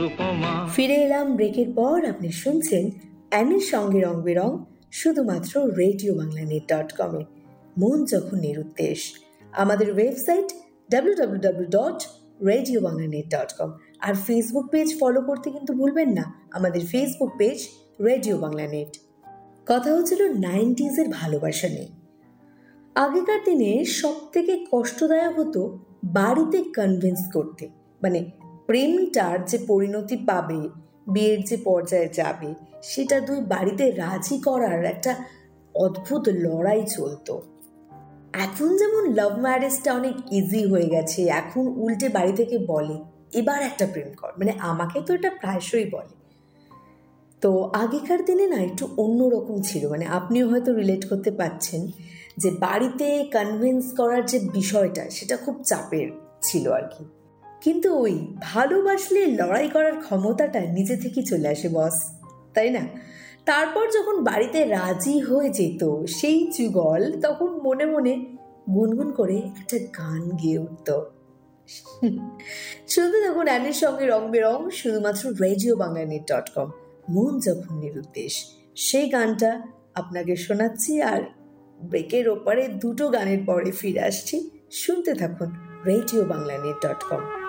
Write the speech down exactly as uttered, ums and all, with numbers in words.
ফিরে এলাম ব্রেকের পর। আপনি শুনছেন অ্যানির সঙ্গে রং বেরং, শুধুমাত্র রেডিও বাংলা নেট ডট কমে। মন যখন নিরুদ্দেশ। আমাদের website W W W dot radio Bangla net dot com. আর ফেসবুক পেজ ফলো করতে কিন্তু ভুলবেন না, আমাদের Facebook page radio Bangla net. কথা হচ্ছিল নাইনটিজের ভালোবাসা নেই। আগেকার দিনে সব থেকে কষ্টদায়ক হতো বাড়িতে কনভিন্স করতে, মানে প্রেমটার যে পরিণতি পাবে, বিয়ের যে পর্যায়ে যাবে, সেটা দুই বাড়িতে রাজি করার একটা অদ্ভুত লড়াই চলতো। এখন যেমন লাভ ম্যারেজটা অনেক ইজি হয়ে গেছে, এখন উল্টে বাড়ি থেকে বলে এবার একটা প্রেম কর, মানে আমাকে তো এটা প্রায়শই বলে। তো আগেকার দিনে না একটু অন্যরকম ছিল, মানে আপনিও হয়তো রিলেট করতে পারছেন যে বাড়িতে কনভিন্স করার যে বিষয়টা সেটা খুব চাপের ছিল আর কি। কিন্তু ওই ভালোবাসলে লড়াই করার ক্ষমতাটা নিজে থেকেই চলে আসে বস, তাই না? তারপর যখন বাড়িতে রাজি হয়ে যেত সেই যুগল, তখন মনে মনে গুনগুন করে একটা গান গেয়ে উঠত। শুধু তখন অ্যানির সঙ্গে রং বেরং, শুধুমাত্র radio Bangla net dot com. মন যখন নিরুদ্দেশ, সেই গানটা আপনাকে শোনাচ্ছি। আর ব্রেকের ওপারে দুটো গানের পরে ফিরে আসছি, শুনতে থাকুন radio Bangla net dot com.